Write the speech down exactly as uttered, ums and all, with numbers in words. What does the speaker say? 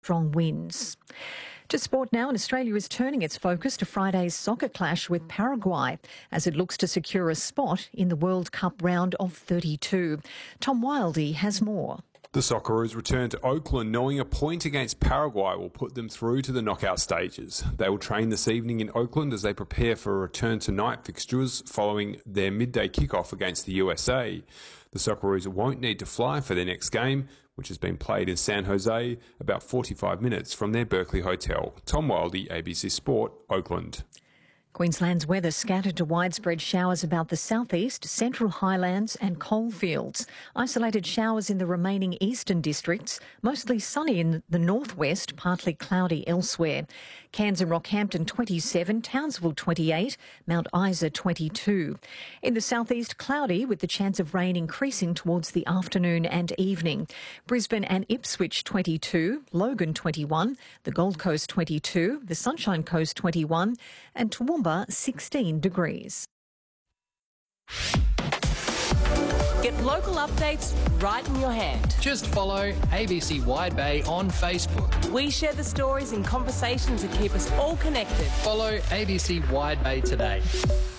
strong winds. To sport now, and Australia is turning its focus to Friday's soccer clash with Paraguay as it looks to secure a spot in the World Cup round of thirty-two. Tom Wildey has more. The Socceroos return to Oakland knowing a point against Paraguay will put them through to the knockout stages. They will train this evening in Oakland as they prepare for a return to night fixtures following their midday kickoff against the U S A. The Socceroos won't need to fly for their next game, which has been played in San Jose, about forty-five minutes from their Berkeley hotel. Tom Wildey, A B C Sport, Oakland. Queensland's weather scattered to widespread showers about the southeast, central highlands and coalfields. Isolated showers in the remaining eastern districts, mostly sunny in the northwest, partly cloudy elsewhere. Cairns and Rockhampton twenty-seven, Townsville twenty-eight, Mount Isa twenty-two. In the southeast, cloudy with the chance of rain increasing towards the afternoon and evening. Brisbane and Ipswich twenty-two, Logan twenty-one, the Gold Coast twenty-two, the Sunshine Coast twenty-one and Toowoomba sixteen degrees. Get local updates right in your hand. Just follow A B C Wide Bay on Facebook. We share the stories and conversations that keep us all connected. Follow A B C Wide Bay today.